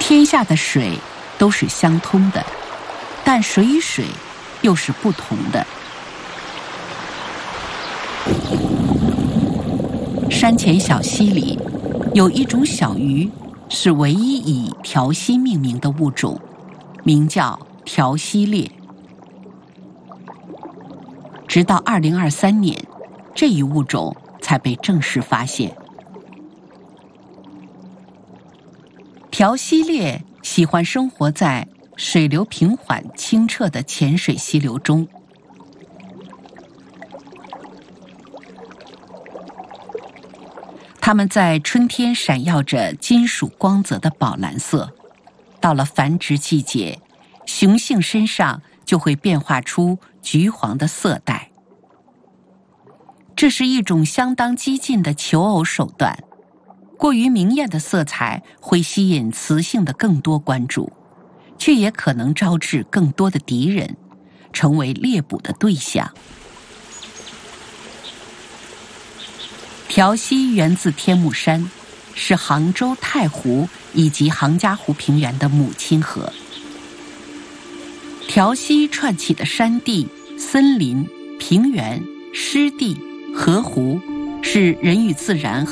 天下的水都是相通的，但水与水又是不同的。山前小溪里有一种小鱼，是唯一以条溪命名的物种，名叫条溪鬣。直到2023年，这一物种才被正式发现。条溪鬣喜欢生活在水流平缓、清澈的浅水溪流中。它们在春天闪耀着金属光泽的宝蓝色，到了繁殖季节，雄性身上就会变化出橘黄的色带。这是一种相当激进的求偶手段，过于明艳的色彩会吸引雌性的更多关注，却也可能招致更多的敌人，成为猎捕的对象。条溪源自天目山，是杭州太湖以及杭嘉湖平原的母亲河。条溪串起的山地、森林、平原、湿地、河湖，是人与自然